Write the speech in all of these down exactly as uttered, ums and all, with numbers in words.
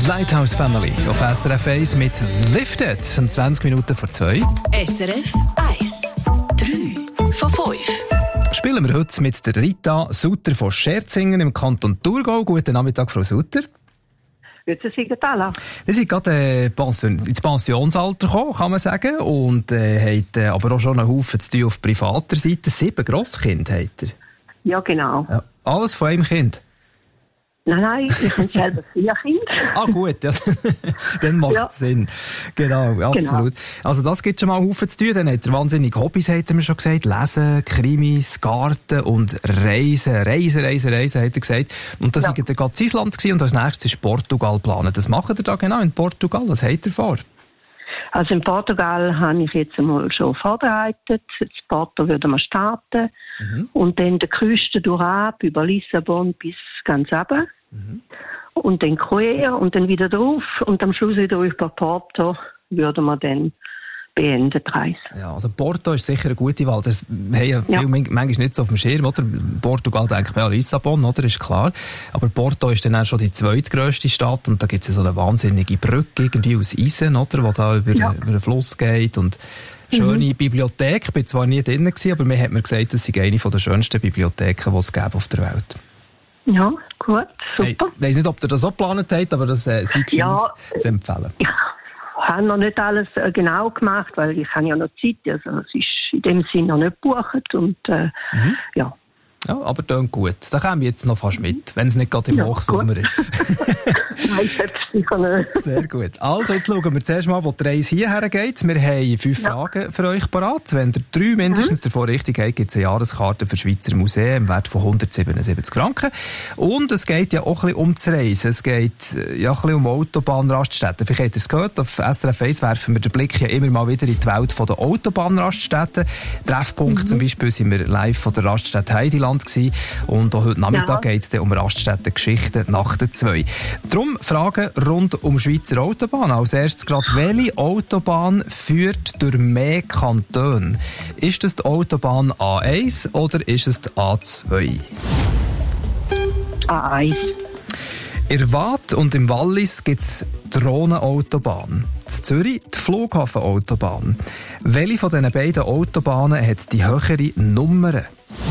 Lighthouse Family auf S R F eins mit Lifted um zwanzig Minuten vor zwei. S R F eins. drei von fünf. Spielen wir heute mit der Rita Sutter von Scherzingen im Kanton Thurgau. Guten Nachmittag, Frau Sutter. Grüezi Sie, Tala. Sie sind gerade äh, Pension, ins Pensionsalter gekommen, kann man sagen, und äh, habt äh, aber auch schon einen Haufen zu tun auf privater Seite. Sieben Grosskinder habt ihr? Ja, genau. Ja, alles von einem Kind? Nein, nein, ich habe selber vier Kinder. Ah gut, ja. Dann macht es Ja. Sinn. Genau, absolut. Genau. Also das gibt schon mal Haufen zu tun. Dann hat er wahnsinnige Hobbys, hat er mir schon gesagt. Lesen, Krimis, Garten und Reisen. Reisen, Reisen, Reisen, hat er gesagt. Und das war ja. gerade in Island gewesen, und als nächstes ist Portugal geplant. Das macht er da genau in Portugal. Was hat er vor? Also in Portugal habe ich jetzt einmal schon vorbereitet. In Porto würden wir starten. Mhm. Und dann die Küste durch ab, über Lissabon bis ganz runter. Mhm. Und dann quer und dann wieder drauf. Und am Schluss wieder über Porto würden wir dann beenden die Reise. Ja, also Porto ist sicher eine gute Wahl. Das haben ja viele ja. manchmal nicht so auf dem Schirm, oder? Portugal denkt man ja Lissabon, oder? Ist klar. Aber Porto ist dann auch schon die zweitgrösste Stadt, und da gibt es ja so eine wahnsinnige Brücke irgendwie aus Eisen, oder? Die da über, ja. über den Fluss geht, und schöne mhm. Bibliothek. Ich war zwar nie drin gewesen, aber mir hat mir gesagt, das sei eine der schönsten Bibliotheken, die es gäbe auf der Welt. Ja, gut, super. Hey, ich weiss nicht, ob ihr das auch geplant habt, aber das äh, sei ja. zu empfehlen. Ja. Ich habe noch nicht alles äh, genau gemacht, weil ich habe ja noch Zeit. Also es ist in dem Sinne noch nicht gebucht. Und, äh, mhm. ja. Ja, aber klingt gut. Da kommen wir jetzt noch fast mit, wenn es nicht gerade im ja, Hochsommer gut. ist. Nein, sicher nicht. Sehr gut. Also, jetzt schauen wir zuerst mal, wo die Reise hierher geht. Wir haben fünf ja. Fragen für euch parat. Wenn ihr drei mindestens mhm. davon richtig habt, gibt es eine Jahreskarte für Schweizer Museen im Wert von hundertsiebenundsiebzig Franken. Und es geht ja auch ein bisschen um das Reisen. Es geht ja ein bisschen um Autobahnraststätten. Vielleicht habt ihr es gehört, auf S R F eins werfen wir den Blick ja immer mal wieder in die Welt der Autobahnraststätten. Treffpunkt mhm. zum Beispiel sind wir live von der Raststätte Heideland gewesen. Und auch heute Nachmittag ja. geht es um Raststätten-Geschichten nach der zwei. Darum Fragen rund um Schweizer Autobahnen. Als erstes gerade, welche Autobahn führt durch mehr Kantone? Ist es die Autobahn A eins oder ist es die A zwei? A eins. In Waadt und im Wallis gibt es die Rhonenautobahn. In Zürich die Flughafenautobahn. Welche von diesen beiden Autobahnen hat die höhere Nummer?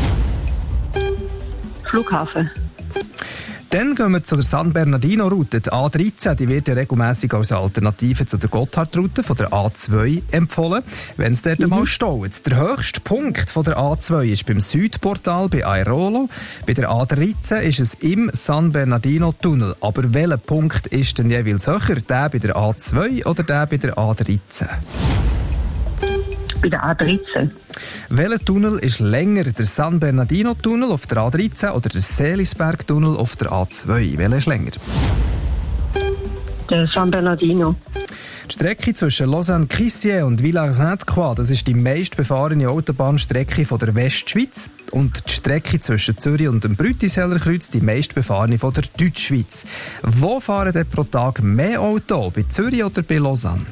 Flughafen. Dann gehen wir zu der San Bernardino-Route. Die A dreizehn die wird ja regelmässig als Alternative zu der Gotthard-Route von der A zwei empfohlen, wenn es dort mhm. mal staut. Der höchste Punkt von der A zwei ist beim Südportal bei Airolo. Bei der A dreizehn ist es im San Bernardino-Tunnel. Aber welcher Punkt ist denn jeweils höher? Der bei der A zwei oder der bei der A dreizehn? Bei der A dreizehn. Welcher Tunnel ist länger? Der San Bernardino-Tunnel auf der A dreizehn oder der Seelisberg-Tunnel auf der A zwei? Welcher ist länger? Der San Bernardino. Die Strecke zwischen Lausanne-Crissier und Villars-Sainte-Croix, das ist die meistbefahrene Autobahnstrecke von der Westschweiz. Und die Strecke zwischen Zürich und dem Brütisellerkreuz die meistbefahrene von der Deutschschweiz. Wo fahren denn pro Tag mehr Auto? Bei Zürich oder bei Lausanne?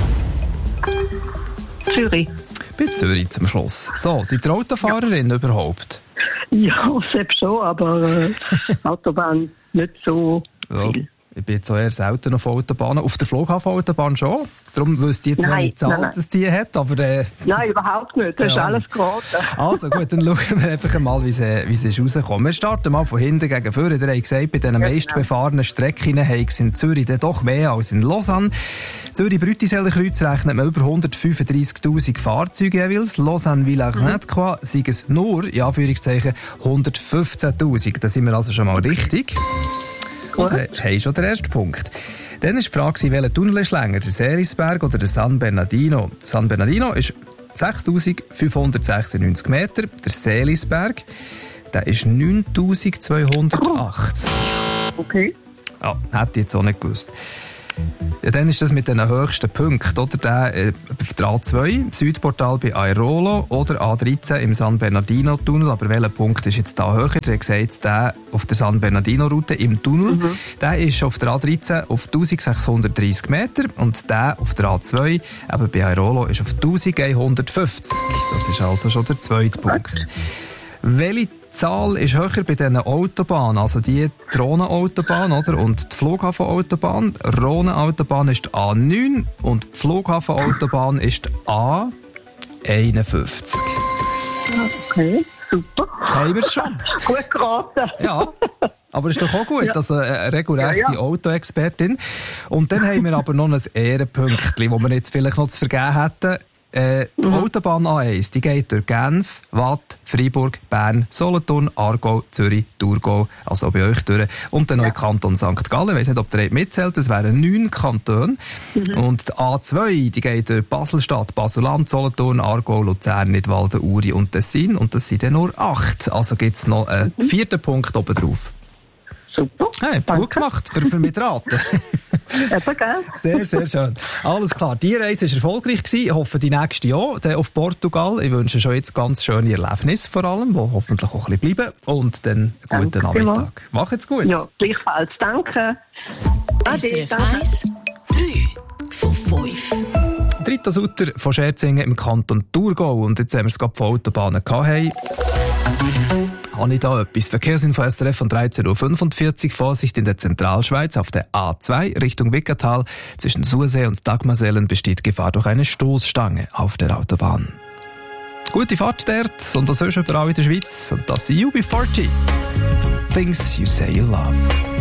Zürich. Bei Zürich zum Schluss. So, seid ihr Autofahrerin ja. überhaupt? Ja, selbst schon, aber äh, Autobahn nicht so ja. viel. Ich bin jetzt auch eher selten auf Autobahnen. Auf der Flughafenautobahn schon. Darum wüsste ich jetzt, nein, welche Zahl das die hat. Aber, äh, nein, überhaupt nicht. Das ja. ist alles geraten. Also gut, dann schauen wir einfach mal, wie sie, wie sie ist rausgekommen. Wir starten mal von hinten gegen vorne. Ihr habt gesagt, bei diesen ja, meistbefahrenen Strecken haben es in Zürich dann doch mehr als in Lausanne. Zürich-Brütisellerkreuz rechnet man über hundertfünfunddreissigtausend Fahrzeuge jeweils. Lausanne-Villars-Sainte-Croix mhm. sind es nur, in Anführungszeichen, hundertfünfzehntausend. Da sind wir also schon mal richtig. Und äh, haben schon den ersten Punkt. Dann war die Frage, welcher Tunnel ist länger, der Seelisberg oder der San Bernardino? San Bernardino ist sechstausendfünfhundertsechsundneunzig Meter, der Seelisberg, der ist neuntausendzweihundertachtzig. Okay. Ja, hätte ich jetzt auch nicht gewusst. Ja, dann ist das mit den höchsten Punkten, oder? Der, äh, der A zwei, Südportal bei Airolo oder A dreizehn im San Bernardino-Tunnel. Aber welcher Punkt ist jetzt da höher? Der hat gesagt, der auf der San Bernardino-Route im Tunnel, mhm. der ist auf der A dreizehn auf eintausendsechshundertdreissig Meter und der auf der A zwei, eben bei Airolo, ist auf elfhundertfünfzig. Das ist also schon der zweite Punkt. Welche Zahl ist höher bei diesen Autobahnen, also die Drohnenautobahn, oder? Und die Flughafenautobahn. Drohnenautobahn ist die A neun und die Flughafenautobahn ist die A einundfünfzig. Okay, super. Haben wir es schon? Gut geraten. Ja, aber ist doch auch gut, ja. Also eine regelrechte ja, ja. Autoexpertin. Und dann haben wir aber noch ein Ehrenpünktchen, das wir jetzt vielleicht noch zu vergeben hätten. Äh, die mhm. Autobahn A eins, die geht durch Genf, Waadt, Freiburg, Bern, Solothurn, Aargau, Zürich, Thurgau, also bei euch durch. Und dann ja. noch Kanton Sankt Gallen. Ich weiss nicht, ob ihr mitzählt, das wären neun Kantone. Mhm. Und die A zwei, die geht durch Basel-Stadt, Basel-Land, Solothurn, Aargau, Luzern, Nidwalden, Uri und Tessin. Und das sind dann nur acht. Also gibt es noch einen mhm. vierten Punkt oben drauf. Super. Hey, gut gemacht, für, für mich raten. Eben, gell? Sehr, sehr schön. Alles klar, die Reise war erfolgreich gewesen. Ich hoffe, die nächste Jahr auf Portugal. Ich wünsche schon jetzt ganz schöne Erlebnisse vor allem, die hoffentlich auch ein bisschen bleiben. Und dann einen guten Danke Nachmittag. Mach jetzt gut. Ja, gleichfalls. Danke. Ade, danke. drei von fünf. Dritter Sutter von Scherzingen im Kanton Thurgau. Und jetzt haben wir es gerade von Autobahnen gehabt. Hey. Habe ich da etwas? Verkehrsinfo S R F von dreizehn Uhr fünfundvierzig. Vorsicht in der Zentralschweiz auf der A zwei Richtung Wickertal. Zwischen Sursee und Dagmarsellen besteht Gefahr durch eine Stoßstange auf der Autobahn. Gute Fahrt dort und das sonst überall in der Schweiz. Und das ist U B vierzig. Things you say you love.